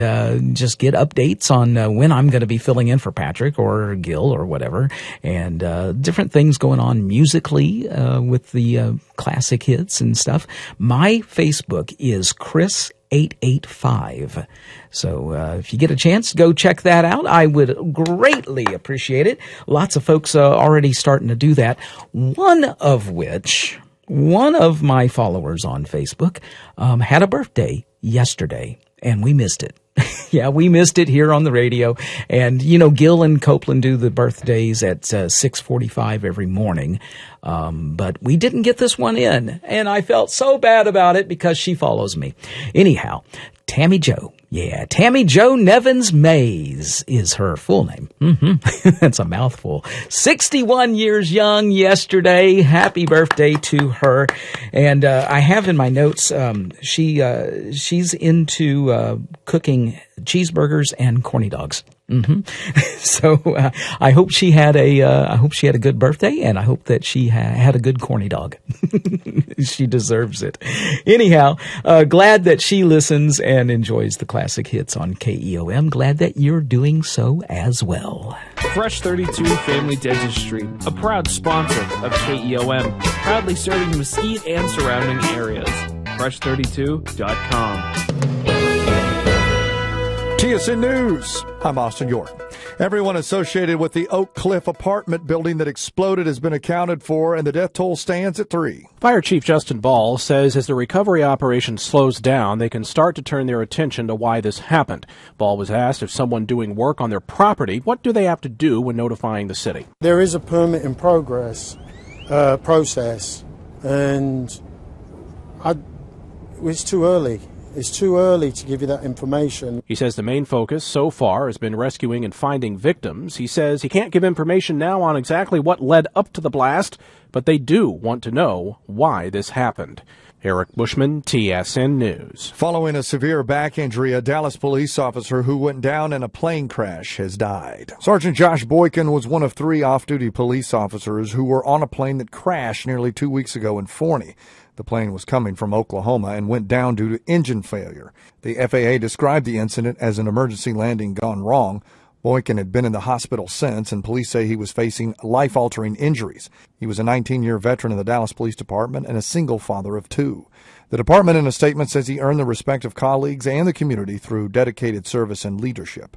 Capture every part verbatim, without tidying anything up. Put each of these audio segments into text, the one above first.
Uh, just get updates on uh, when I'm going to be filling in for Patrick or Gil or whatever, and uh, different things going on musically uh, with the uh, classic hits and stuff. My Facebook is Chris eight eight five. So uh, if you get a chance, go check that out. I would greatly appreciate it. Lots of folks uh, already starting to do that, one of which, one of my followers on Facebook um, had a birthday yesterday, and we missed it. Yeah, we missed it here on the radio. And, you know, Gil and Copeland do the birthdays at uh, six forty-five every morning. Um, but we didn't get this one in. And I felt so bad about it because she follows me. Anyhow, Tammy Jo. Yeah, Tammy Jo Nevins Mays is her full name. Mm-hmm. That's a mouthful. sixty-one years young yesterday. Happy birthday to her. And uh, I have in my notes, um, she uh, she's into uh, cooking cheeseburgers and corny dogs. Mm-hmm. So uh, I hope she had a uh, I hope she had a good birthday, and I hope that she ha- had a good corny dog. She deserves it. Anyhow, uh, glad that she listens and enjoys the classic hits on K E O M. Glad that you're doing so as well. Fresh thirty-two Family Dentistry, a proud sponsor of K E O M, proudly serving Mesquite and surrounding areas. fresh thirty-two dot com. T S N News. I'm Austin York. Everyone associated with the Oak Cliff apartment building that exploded has been accounted for, and the death toll stands at three. Fire Chief Justin Ball says as the recovery operation slows down, they can start to turn their attention to why this happened. Ball was asked if someone doing work on their property, what do they have to do when notifying the city? There is a permit in progress uh, process, and I, it's too early. It's too early to give you that information. He says the main focus so far has been rescuing and finding victims. He says he can't give information now on exactly what led up to the blast, but they do want to know why this happened. Eric Bushman, T S N News. Following a severe back injury, a Dallas police officer who went down in a plane crash has died. Sergeant Josh Boykin was one of three off-duty police officers who were on a plane that crashed nearly two weeks ago in Forney. The plane was coming from Oklahoma and went down due to engine failure. The F A A described the incident as an emergency landing gone wrong. Boykin had been in the hospital since, and police say he was facing life-altering injuries. He was a nineteen-year veteran of the Dallas Police Department and a single father of two. The department in a statement says he earned the respect of colleagues and the community through dedicated service and leadership.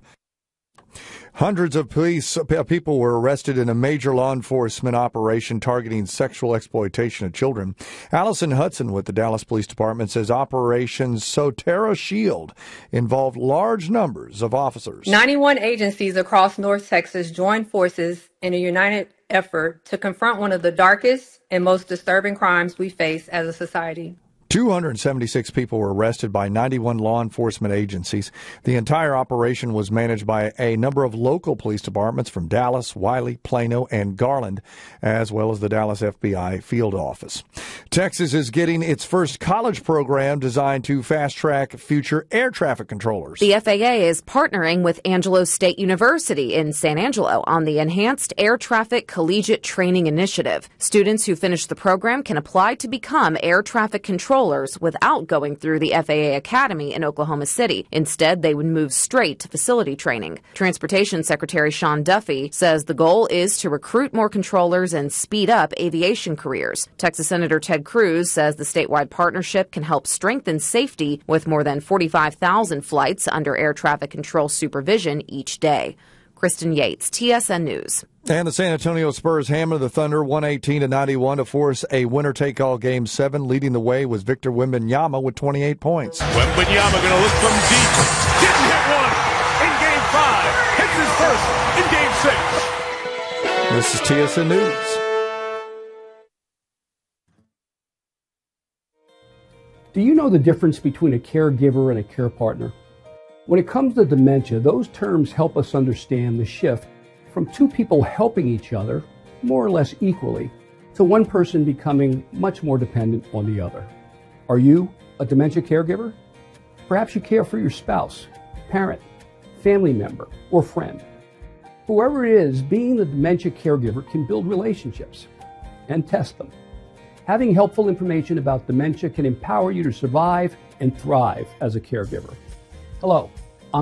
Hundreds of police people were arrested in a major law enforcement operation targeting sexual exploitation of children. Allison Hudson with the Dallas Police Department says Operation Sotera Shield involved large numbers of officers. ninety-one agencies across North Texas joined forces in a united effort to confront one of the darkest and most disturbing crimes we face as a society. two hundred seventy-six people were arrested by ninety-one law enforcement agencies. The entire operation was managed by a number of local police departments from Dallas, Wiley, Plano, and Garland, as well as the Dallas F B I field office. Texas is getting its first college program designed to fast-track future air traffic controllers. The F A A is partnering with Angelo State University in San Angelo on the Enhanced Air Traffic Collegiate Training Initiative. Students who finish the program can apply to become air traffic controllers without going through the F A A Academy in Oklahoma City. Instead, they would move straight to facility training. Transportation Secretary Sean Duffy says the goal is to recruit more controllers and speed up aviation careers. Texas Senator Ted Cruz says the statewide partnership can help strengthen safety with more than forty-five thousand flights under air traffic control supervision each day. Kristen Yates, T S N News. And the San Antonio Spurs hammer the Thunder one eighteen to ninety-one to force a winner-take-all Game seven. Leading the way was Victor Wembanyama with twenty-eight points. Wembanyama going to look from deep. Didn't hit one in Game five. Hits his first in Game six. This is T S N News. Do you know the difference between a caregiver and a care partner? When it comes to dementia, those terms help us understand the shift from two people helping each other, more or less equally, to one person becoming much more dependent on the other. Are you a dementia caregiver? Perhaps you care for your spouse, parent, family member, or friend. Whoever it is, being the dementia caregiver can build relationships and test them. Having helpful information about dementia can empower you to survive and thrive as a caregiver. Hello,